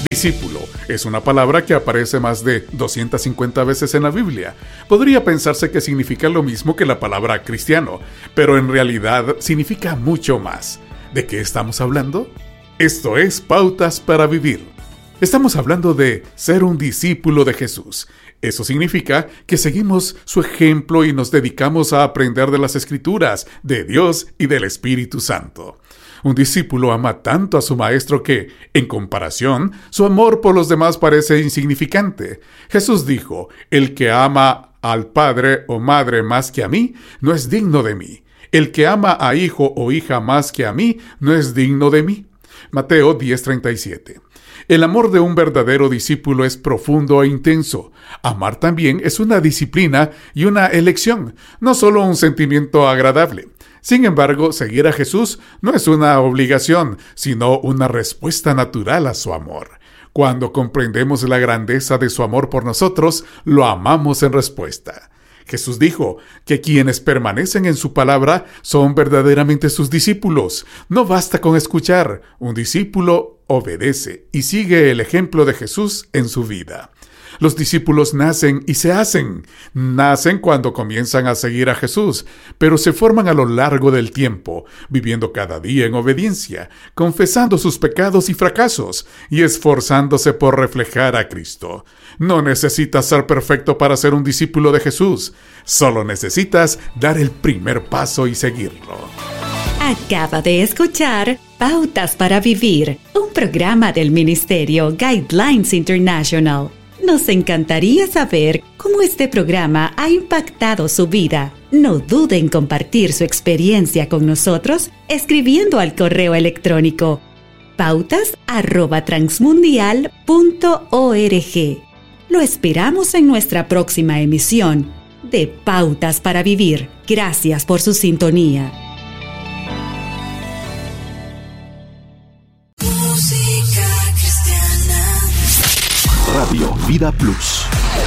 Discípulo es una palabra que aparece más de 250 veces en la Biblia. Podría pensarse que significa lo mismo que la palabra cristiano, pero en realidad significa mucho más. ¿De qué estamos hablando? Esto es Pautas para Vivir. Estamos hablando de ser un discípulo de Jesús. Eso significa que seguimos su ejemplo y nos dedicamos a aprender de las Escrituras, de Dios y del Espíritu Santo. Un discípulo ama tanto a su maestro que, en comparación, su amor por los demás parece insignificante. Jesús dijo: "El que ama al padre o madre más que a mí, no es digno de mí. El que ama a hijo o hija más que a mí, no es digno de mí". Mateo 10:37. El amor de un verdadero discípulo es profundo e intenso. Amar también es una disciplina y una elección, no solo un sentimiento agradable. Sin embargo, seguir a Jesús no es una obligación, sino una respuesta natural a su amor. Cuando comprendemos la grandeza de su amor por nosotros, lo amamos en respuesta. Jesús dijo que quienes permanecen en su palabra son verdaderamente sus discípulos. No basta con escuchar. Un discípulo obedece y sigue el ejemplo de Jesús en su vida. Los discípulos nacen y se hacen. Nacen cuando comienzan a seguir a Jesús, pero se forman a lo largo del tiempo, viviendo cada día en obediencia, confesando sus pecados y fracasos y esforzándose por reflejar a Cristo. No necesitas ser perfecto para ser un discípulo de Jesús. Solo necesitas dar el primer paso y seguirlo. Acaba de escuchar Pautas para Vivir, un programa del Ministerio Guidelines International. Nos encantaría saber cómo este programa ha impactado su vida. No dude en compartir su experiencia con nosotros escribiendo al correo electrónico pautas@transmundial.org. Lo esperamos en nuestra próxima emisión de Pautas para Vivir. Gracias por su sintonía. Radio Vida Plus.